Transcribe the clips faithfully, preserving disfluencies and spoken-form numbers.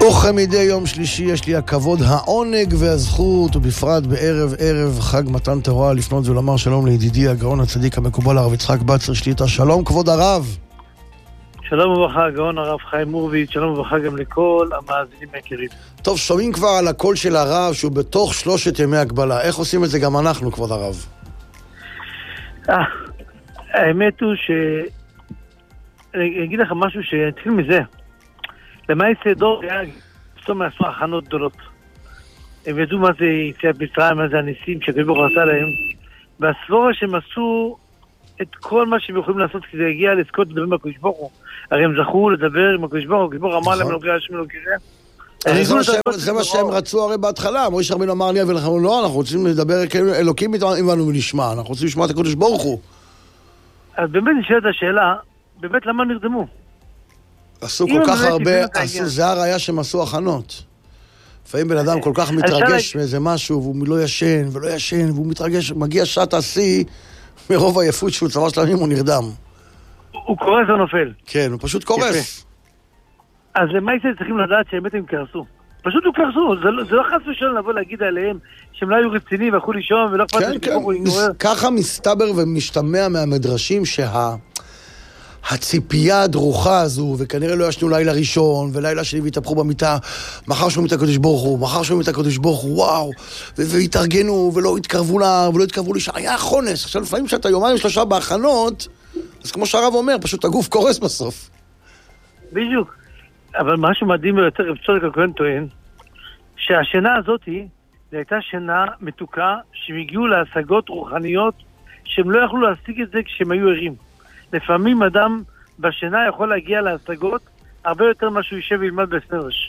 וכמדי יום שלישי יש לי הכבוד, העונג והזכות, ובפרט בערב ערב חג מתן תורה, לפנות ולומר שלום לידידי הגאון הצדיק המקובל הרב יצחק בצר שליט"א. שלום כבוד הרב. שלום וברכה הגאון הרב חיים הורוביץ, שלום וברכה גם לכל המאזינים היקרים. טוב, שומעים כבר על הקול של הרב שהוא בתוך שלושת ימי הגבלה. איך עושים את זה גם אנחנו כבוד הרב? אה, האמת הוא ש... אני אגיד לך משהו שהתחיל מזה. למה יצא דור דאג, פתאום עשו הכנות גדולות. הם ידעו מה זה יציאת מצרים, מה זה הניסים שהקדוש ברוך הוא עשה להם. והסבורה שהם עשו את כל מה שהם יכולים לעשות כדי להגיע לזכות לדבר עם הקדוש ברוך הוא. הרי הם זכו לדבר עם הקדוש ברוך הוא, הקדוש ברוך הוא אמר להם לא קרא השם לא קרא. זה מה שהם רצו הרי בהתחלה. מוישה רבינו אמר לי ולכם, לא, אנחנו רוצים לדבר אלוקים איתנו ונשמע, אנחנו רוצים לשמוע את הקדוש ברוך הוא. אז באמת נשאלת השאלה, באמת למה נרדמו? עשו כל כך הרבה, עשו, זה הראיה שהם עשו הכנות. לפעמים בן אדם כל כך מתרגש מאיזה משהו, והוא לא ישן ולא ישן, והוא מתרגש, מגיע שעת השיא, מרוב עייפות שהוא צבא שלמים, הוא נרדם. הוא קורס או נופל. כן, הוא פשוט קורס. אז למה יצא צריכים לדעת שהאמת הם קרסו? פשוט הוא קרסו, זה לא חס ושלום לבוא להגיד עליהם שהם לא היו רציניים והלכו לישון ולא אכפת כן, כן, ככה מסתבר ומשתמע מהמדרשים שה... הציפייה הדרוכה הזו, וכנראה לא ישנו לילה ראשון, ולילה שני והתהפכו במיטה, מחר שומעים את הקדוש ברוך הוא, מחר שומעים את הקדוש ברוך הוא, וואו, והתארגנו, ולא התקרבו לה, ולא התקרבו לשם, היה חונס. עכשיו לפעמים שאתה יומיים שלושה בהכנות, אז כמו שהרב אומר, פשוט הגוף קורס בסוף. בדיוק. אבל משהו מדהים ביותר, רב צודק הכהן טוען, שהשינה הזאת, זו הייתה שינה מתוקה, שהם הגיעו להשגות רוחניות, שהם לא יכלו להשיג את זה כשהם היו ערים. לפעמים אדם בשינה יכול להגיע להשגות הרבה יותר מה שהוא יישב וילמד בסדרש.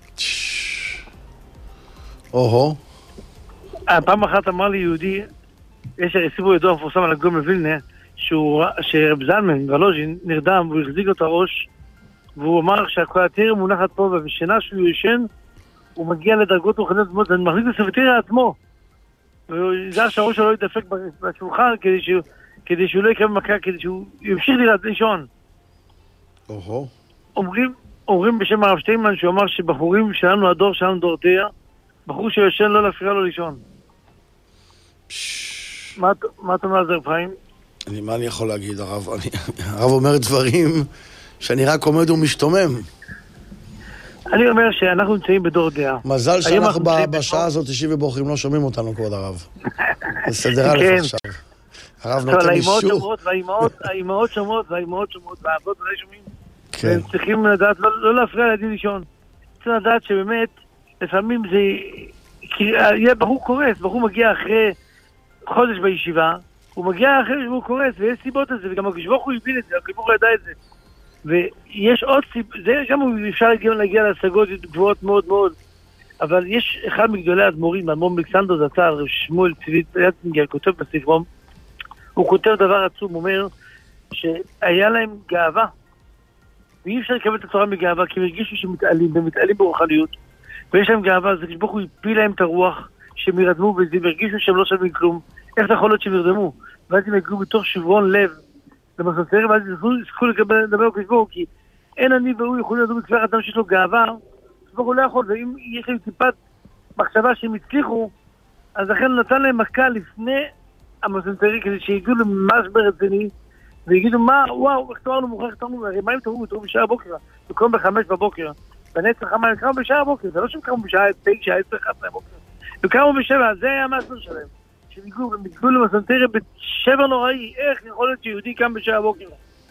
אוהו. פעם אחת אמר לי יהודי, יש הרי סיפור ידוע מפורסם על הגאון מווילנה, שרב זלמן ולוז'ין נרדם והוא החזיק לו את הראש, והוא אמר שהקואטריה מונחת פה, ובשינה שהוא ישן הוא מגיע לדרגות רוחניות מאוד, אני מחזיק בספטריה עצמו, וזה שהראש שלו ידפק בשולחן כדי שהוא כדי שהוא לא יקרב במכה, כדי שהוא ימשיך לי לישון. אוהו. אומרים, אומרים בשם הרב שטיינמן, שהוא אמר שבחורים שלנו, הדור שלנו דורתיה, בחור שיושן לא להפריע לו לישון. מה, מה אתה אומר על זה, רב חיים? אני, מה אני יכול להגיד, הרב? אני, הרב אומר דברים שאני רק עומד ומשתומם. אני אומר שאנחנו נמצאים בדור דעה. מזל שאנחנו בשעה הזאת תשיב ובוחרים לא שומעים אותנו, כבוד הרב. בסדר אלף עכשיו. הרב נותן אישור. והאימהות שומעות, והאימהות שומעות, והאבות לא שומעים. והם צריכים לדעת, לא להפריע לילדים לישון. צריכים לדעת שבאמת, לפעמים זה... יהיה בחור קורס, בחור מגיע אחרי חודש בישיבה, הוא מגיע אחרי שהוא קורס, ויש סיבות לזה, וגם הקדוש ברוך הוא הבין את זה, הקדוש ברוך הוא ידע את זה. ויש עוד סיבות, זה גם אפשר להגיע להשגות גבוהות מאוד מאוד, אבל יש אחד מגדולי האדמו"רים, האדמו"ר אלכסנדר זצ"ל, שמואל צבי יצנגר, כותב בספרו, הוא כותב דבר עצום, הוא אומר שהיה להם גאווה, ואי אפשר לקבל את התורה מגאווה, כי הם הרגישו שמתעלים, והם מתעלים ברוחניות, ויש להם גאווה, אז הקדוש ברוך הוא הפיל להם את הרוח, שהם ירדמו בזה, והרגישו שהם לא שווים כלום. איך זה יכול להיות שהם ירדמו? ואז הם יגיעו בתוך שברון לב, למסוסרים, ואז יזכו לדבר הקדוש ברוך הוא, כי אין אני והוא יכולים לדבר בכפר אדם שיש לו גאווה, הקדוש ברוך הוא לא יכול, ואם יש להם טיפת מחשבה שהם הצליחו, אז לכן נתן להם מכה לפני המסוסרים, כדי שיגיעו למשבר רציני, ויגידו מה, וואו, איך תוארנו מוכר, איך תוארנו, הרי מה אם תראו, תראו בשעה הבוקר, תקום בחמש בבוקר, בנצח חמה, הם קראו בשעה הבוקר, זה לא שהם קראו בשעה תשע, עשר, אחת עשרה בבוקר, הם קראו בשבע, זה היה המסר שלהם, שהם הגיעו, הם הגיעו למסנטריה בשבר נוראי, איך יכול להיות שיהודי קם בשעה הבוקר?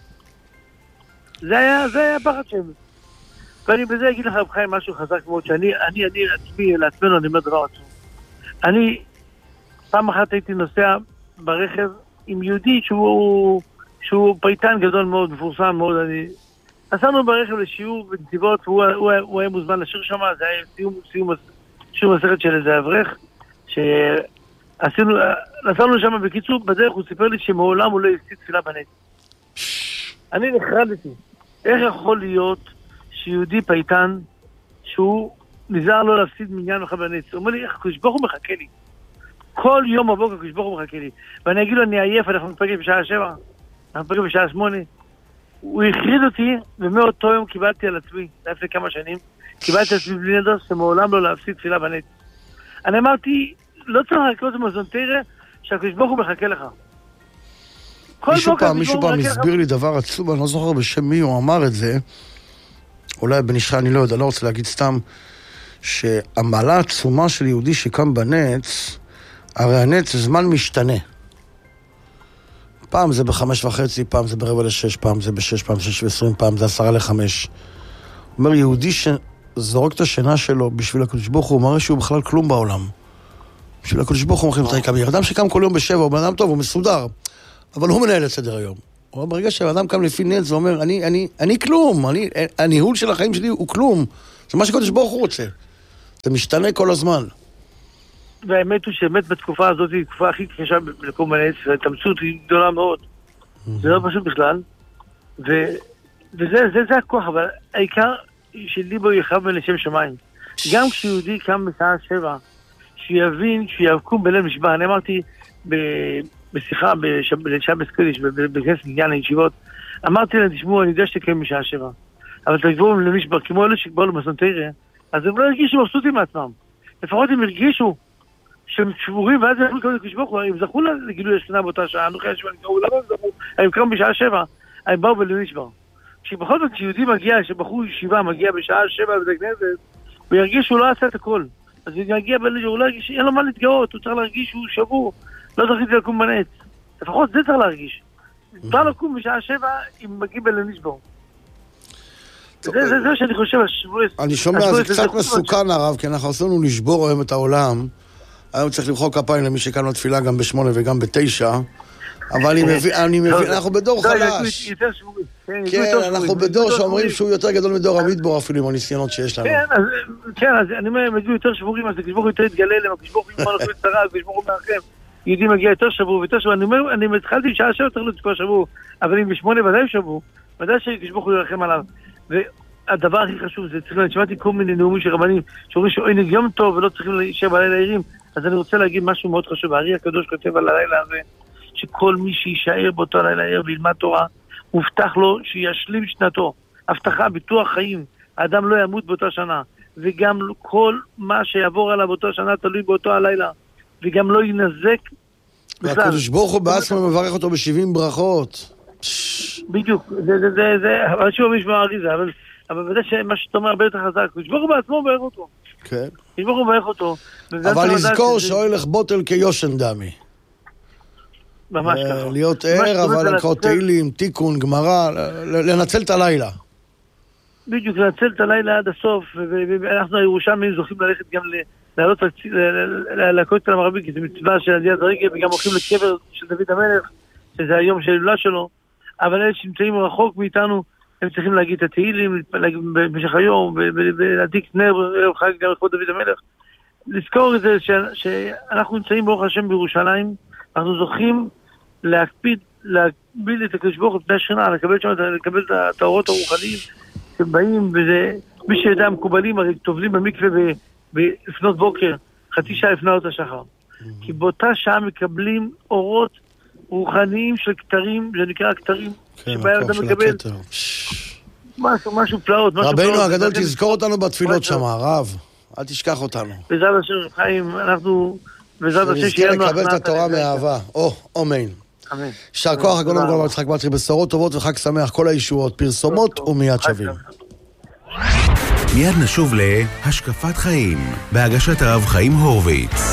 זה היה, זה היה פחד שהם. ואני בזה אגיד לך, רב חיים, משהו חזק מאוד, שאני, אני, אני, עצמי, לעצמנו, אני אומר דבר עצום. אני, פעם אחת הייתי נוסע ברכב עם יהודי שהוא, שהוא פייטן גדול מאוד, מפורסם מאוד, אני... נסענו ברכב לשיעור בנתיבות, הוא, הוא, הוא היה מוזמן לשיר שם, זה היה סיום, סיום, סיום הסרט של איזה אברך, שעשינו, נסענו שם בקיצור, בדרך הוא סיפר לי שמעולם הוא לא הפסיד תפילה בנץ. אני נחרדתי, איך יכול להיות שיהודי פייטן, שהוא נזהר לא להפסיד מניין אחד בנץ, הוא אומר לי, איך הקדוש ברוך הוא מחכה לי? כל יום בבוקר הקדוש ברוך הוא מחכה לי, ואני אגיד לו, אני עייף, אנחנו נפגש בשעה שבע, אנחנו נפגש בשעה שמונה, הוא הכריד אותי, ומאותו יום קיבלתי על עצמי, לפני כמה שנים, קיבלתי עצמי בלי נדר שמעולם לא להפסיד תפילה בנץ. אני אמרתי, לא צריך לקרות במזון תראה, שהקדוש ברוך הוא מחכה לך. מישהו פעם, מישהו פעם הסביר לי דבר עצוב, אני לא זוכר בשם מי הוא אמר את זה, אולי בנשחה, אני לא יודע, לא רוצה להגיד סתם, שהמעלה העצומה של יהודי שקם בנץ, הרי הנץ זה זמן משתנה. פעם זה בחמש וחצי, פעם זה ברבע לשש, פעם זה בשש, פעם שש ועשרים, פעם זה עשרה לחמש. אומר, יהודי שזורק את השינה שלו בשביל הקדוש ברוך הוא, הוא מראה שהוא בכלל כלום בעולם. בשביל הקדוש ברוך הוא מוכרים את היקם. אדם שקם כל יום בשבע, הוא בן אדם טוב, הוא מסודר, אבל הוא מנהל את סדר היום. אבל ברגע שהאדם קם לפי נץ, זה אומר, אני, אני, אני כלום, אני, הניהול של החיים שלי הוא כלום. זה מה שקדוש ברוך הוא רוצה. זה משתנה כל הזמן. והאמת הוא שבאמת בתקופה הזאת היא תקופה הכי קשה לקום בנץ, והתאמצות היא גדולה מאוד. זה לא פשוט בכלל. ו... וזה זה, זה הכוח, אבל העיקר שליבו יחב בין לשם שמיים. גם כשיהודי קם בשעה שבע, שיבין, שיקום בליל משבע. אני אמרתי ב... בשיחה בשבת קודש, בכנסת עניין הישיבות, אמרתי להם, תשמעו, אני יודע שתקיים בשעה שבע, אבל תגברו למשבר, כמו אלה שכבר למסון תראה, אז הם לא הרגישו מבסוטים מעצמם. לפחות הם הרגישו שהם שבורים, ואז הם יכולים לקדוש ברוך הוא, הם זכו לגילוי השכינה באותה שעה, אנוכי השם, למה הם זכו? הם קמו בשעה שבע, הם באו בלמשבר. כשבכל זאת כשיהודי מגיע, שבחור ישיבה מגיע בשעה שבע בבית הכנסת, הוא ירגיש שהוא לא עשה את הכל. אז הוא יגיע בלמשבר, הוא לא ירגיש, אין לו מה להתגאות, הוא צריך להרגיש שהוא שבור, לא זכיתי לקום בנץ. לפחות זה צריך להרגיש. צריך לקום בשעה שבע אם מגיעים בלמשבר. זה זה שאני חושב, אני שומע, זה קצת מסוכן הרב, כי אנחנו עשינו לשבור היום את העולם. היום צריך למחוא כפיים למי שקם לתפילה גם בשמונה וגם בתשע, אבל אני מבין, אני מבין, אנחנו בדור חלש. כן, אנחנו בדור שאומרים שהוא יותר גדול מדור המדבור אפילו עם הניסיונות שיש לנו. כן, אז אני אומר, הם יגיעו יותר שבורים, אז הקדוש ברוך הוא יותר יתגלה להם, הקדוש ברוך הוא יאמר לכם צרה, הקדוש ברוך הוא מארחם. יהודי מגיע יותר שבור ויותר שבור. אני אומר, אני התחלתי בשעה שבע, צריך להיות כבר שבור, אבל אם בשמונה ודאי שבור, ודאי שהקדוש ברוך הוא ירחם עליו. והדבר הכי חשוב זה, צריך לשמעתי כל מיני נאומים של רבנים, שאומרים שעונג יום טוב ולא צריכים להישאר בלילה עירים. אז אני רוצה להגיד משהו מאוד חשוב. הארי הקדוש כותב על הלילה הזה, שכל מי שישאר באותו לילה עיר וילמד תורה, הובטח לו שישלים שנתו. הבטחה, ביטוח חיים. האדם לא ימות באותה שנה. וגם כל מה שיעבור עליו באותה שנה תלוי באותו הלילה. וגם לא ינזק. והקדוש ברוך הוא בעצמו מברך אותו בשבעים ברכות. בדיוק. זה, זה, זה, זה, אבל שוב מישהו מהארי זה, אבל, אבל בזה שמה שאתה אומר הרבה יותר חזק, הקדוש ברוך הוא בעצמו מברך אותו. כן. הקדוש ברוך הוא מברך אותו. אבל לזכור שהולך בוטל כיושן דמי. ממש ככה. להיות ער, אבל לקרוא תהילים, תיקון, גמרא, לנצל את הלילה. בדיוק, לנצל את הלילה עד הסוף, ואנחנו הירושלמים זוכים ללכת גם לעלות לכותל המערבי, כי זה מצווה של עליית הרגל, וגם הולכים לקבר של דוד המלך, שזה היום של ההילולה שלו, אבל אלה שנמצאים רחוק מאיתנו, הם צריכים להגיד את התהילים, במשך היום, ולהדליק נר, ערב חג גם לכבוד דוד המלך. לזכור את זה שאנחנו נמצאים ברוך השם בירושלים, אנחנו זוכים להקפיד, להקביל את הקדוש ברוך הוא לפני השכינה, לקבל שם, לקבל את התאורות הרוחניים שבאים, וזה, מי שידע המקובלים, הרי טובלים במקווה לפנות בוקר, חצי שעה לפני אותה שחר. כי באותה שעה מקבלים אורות רוחניים של כתרים, זה נקרא כתרים, שבהם אתה מקבל משהו, משהו פלאות. רבינו הגדול, תזכור אותנו בתפילות שם, הרב, אל תשכח אותנו. בעזרת השם, חיים, אנחנו... שנזכה לקבל את התורה מאהבה. או, אמן. אמן. יישר כוח הגאון הגדול יצחק בטרי, בשורות טובות וחג שמח, כל הישועות, פרסומות ומיד שווים. מיד נשוב להשקפת חיים, בהגשת הרב חיים הורוביץ.